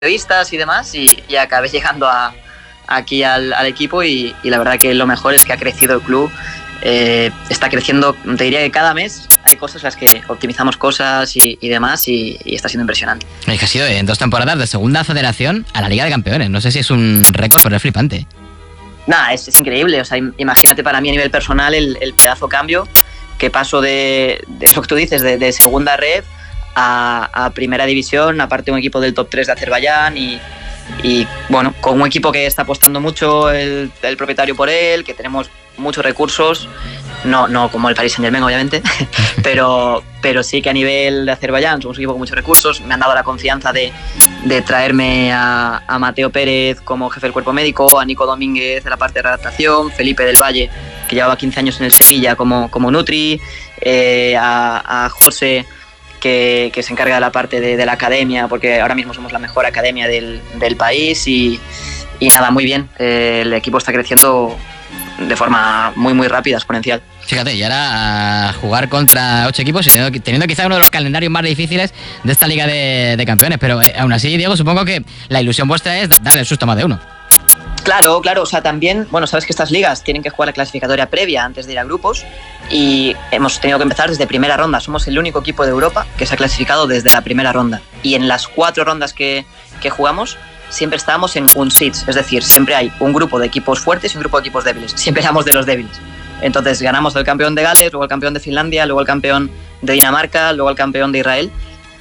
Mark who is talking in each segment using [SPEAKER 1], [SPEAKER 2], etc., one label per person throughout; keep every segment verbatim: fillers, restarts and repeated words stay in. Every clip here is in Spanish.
[SPEAKER 1] entrevistas y demás, y, y acabé llegando a, aquí al, al equipo y, y la verdad que lo mejor es que ha crecido el club. Eh, está creciendo, te diría que cada mes hay cosas en las que optimizamos cosas y, y demás y, y está siendo impresionante.
[SPEAKER 2] Es que ha sido en dos temporadas de segunda federación a la Liga de Campeones. No sé si es un récord, pero es flipante.
[SPEAKER 1] Nada, es, es increíble. O sea, imagínate para mí a nivel personal el, el pedazo cambio que paso de, de eso que tú dices, de, de segunda red a, a primera división, aparte un equipo del top tres de Azerbaiyán y, y bueno, con un equipo que está apostando mucho el, el propietario por él, que tenemos muchos recursos, no, no como el Paris Saint-Germain obviamente, pero, pero sí que a nivel de Azerbaiyán somos un equipo con muchos recursos. Me han dado la confianza de, de traerme a, a Mateo Pérez como jefe del cuerpo médico, a Nico Domínguez de la parte de redactación, Felipe del Valle, que llevaba quince años en el Sevilla como, como Nutri, eh, a, a José, que, que se encarga de la parte de, de la academia, porque ahora mismo somos la mejor academia del, del país y, y nada, muy bien. Eh, el equipo está creciendo de forma muy muy rápida, exponencial.
[SPEAKER 2] Fíjate, y ahora a jugar contra ocho equipos, teniendo, teniendo quizá uno de los calendarios más difíciles de esta Liga de, de Campeones, pero eh, aún así, Diego, supongo que la ilusión vuestra es darle el susto a más de uno.
[SPEAKER 1] Claro, claro, o sea, también, bueno, sabes que estas ligas tienen que jugar la clasificatoria previa antes de ir a grupos y hemos tenido que empezar desde primera ronda. Somos el único equipo de Europa que se ha clasificado desde la primera ronda y en las cuatro rondas que, que jugamos siempre estábamos en un seeds, es decir, siempre hay un grupo de equipos fuertes y un grupo de equipos débiles. Siempre éramos de los débiles. Entonces ganamos al campeón de Gales, luego al campeón de Finlandia, luego al campeón de Dinamarca, luego al campeón de Israel.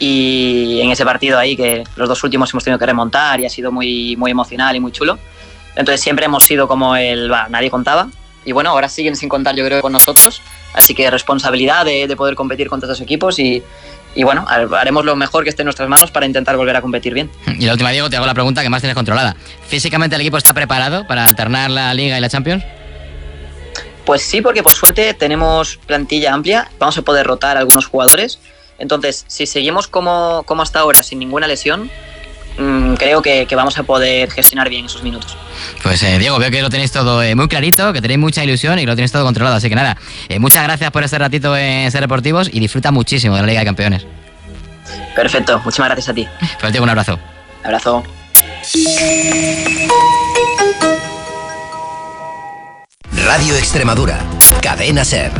[SPEAKER 1] Y en ese partido ahí, que los dos últimos hemos tenido que remontar y ha sido muy, muy emocional y muy chulo. Entonces siempre hemos sido como el, va, nadie contaba. Y bueno, ahora siguen sin contar, yo creo, con nosotros. Así que responsabilidad de, de poder competir contra estos equipos y... Y bueno, haremos lo mejor que esté en nuestras manos para intentar volver a competir bien.
[SPEAKER 2] Y la última, Diego, te hago la pregunta que más tienes controlada. ¿Físicamente el equipo está preparado para alternar la Liga y la Champions?
[SPEAKER 1] Pues sí, porque por suerte tenemos plantilla amplia. Vamos a poder rotar a algunos jugadores. Entonces, si seguimos como, como hasta ahora, sin ninguna lesión, mmm, creo que, que vamos a poder gestionar bien esos minutos.
[SPEAKER 2] Pues eh, Diego, veo que lo tenéis todo eh, muy clarito, que tenéis mucha ilusión y que lo tenéis todo controlado. Así que nada, eh, muchas gracias por este ratito en Ser Deportivos y disfruta muchísimo de la Liga de Campeones.
[SPEAKER 1] Perfecto, muchísimas gracias a ti.
[SPEAKER 2] Pues Diego, un abrazo.
[SPEAKER 1] Abrazo.
[SPEAKER 3] Radio Extremadura, Cadena Ser.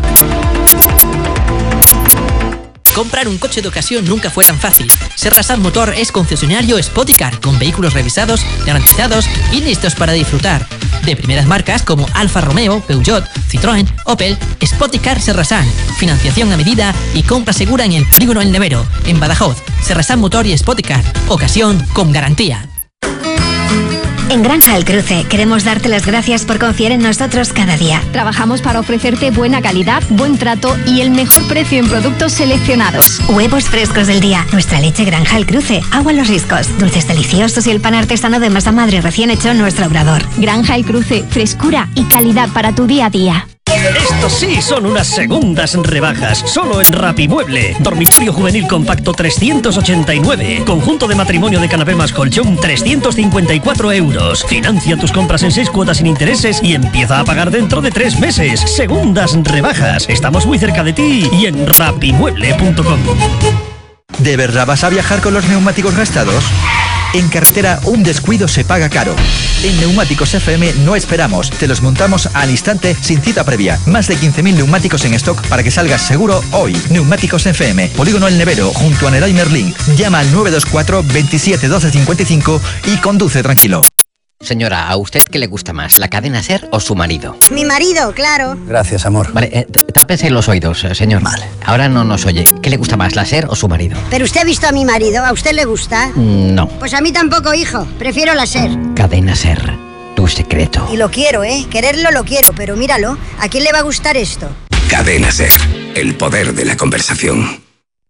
[SPEAKER 4] Comprar un coche de ocasión nunca fue tan fácil. Serrasan Motor es concesionario Spoticar, con vehículos revisados, garantizados y listos para disfrutar. De primeras marcas como Alfa Romeo, Peugeot, Citroën, Opel, Spoticar Serrasan. Financiación a medida y compra segura en el Polígono El Nevero, en Badajoz. Serrasan Motor y Spoticar. Ocasión con garantía.
[SPEAKER 5] En Granja El Cruce queremos darte las gracias por confiar en nosotros cada día.
[SPEAKER 6] Trabajamos para ofrecerte buena calidad, buen trato y el mejor precio en productos seleccionados.
[SPEAKER 5] Huevos frescos del día, nuestra leche Granja El Cruce, agua Los Riscos, dulces deliciosos y el pan artesano de masa madre recién hecho en nuestro obrador.
[SPEAKER 6] Granja El Cruce, frescura y calidad para tu día a día.
[SPEAKER 7] Estos sí son unas segundas rebajas, solo en Rapimueble. Dormitorio juvenil compacto trescientos ochenta y nueve. Conjunto de matrimonio de canapé más colchón trescientos cincuenta y cuatro euros. Financia tus compras en seis cuotas sin intereses y empieza a pagar dentro de tres meses. Segundas rebajas. Estamos muy cerca de ti y en rapimueble punto com.
[SPEAKER 8] ¿De verdad vas a viajar con los neumáticos gastados? En carretera, un descuido se paga caro. En Neumáticos F M no esperamos, te los montamos al instante sin cita previa. Más de quince mil neumáticos en stock para que salgas seguro hoy. Neumáticos F M, Polígono El Nevero, junto a Neray Merlín. Llama al nueve dos cuatro, veintisiete, doce cincuenta y cinco y conduce tranquilo.
[SPEAKER 9] Señora, ¿a usted qué le gusta más, la cadena Ser o su marido?
[SPEAKER 10] Mi marido, claro.
[SPEAKER 9] Gracias, amor. Vale, eh, tápese los oídos, eh, señor. Vale. Ahora no nos oye. ¿Qué le gusta más, la Ser o su marido?
[SPEAKER 10] ¿Pero usted ha visto a mi marido? ¿A usted le gusta?
[SPEAKER 9] Mm, no.
[SPEAKER 10] Pues a mí tampoco, hijo. Prefiero la Ser.
[SPEAKER 9] Cadena Ser, tu secreto.
[SPEAKER 10] Y lo quiero, ¿eh? Quererlo lo quiero, pero míralo. ¿A quién le va a gustar esto?
[SPEAKER 3] Cadena Ser, el poder de la conversación.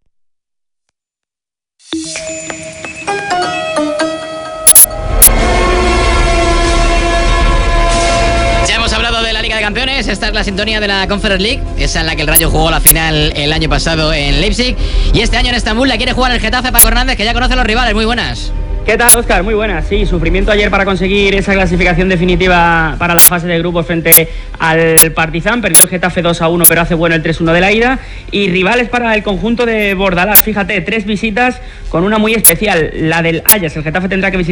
[SPEAKER 2] Campeones, esta es la sintonía de la Conference League, esa en la que el Rayo jugó la final el año pasado en Leipzig y este año en Estambul la quiere jugar el Getafe. Paco Hernández, que ya conoce a los rivales. Muy buenas.
[SPEAKER 11] ¿Qué tal, Óscar? Muy buenas. Sí, sufrimiento ayer para conseguir esa clasificación definitiva para la fase de grupos frente al Partizan. Perdió el Getafe dos a uno, pero hace bueno el tres uno de la ida. Y rivales para el conjunto de Bordalás. Fíjate, tres visitas con una muy especial, la del Ajax. El Getafe tendrá que visitar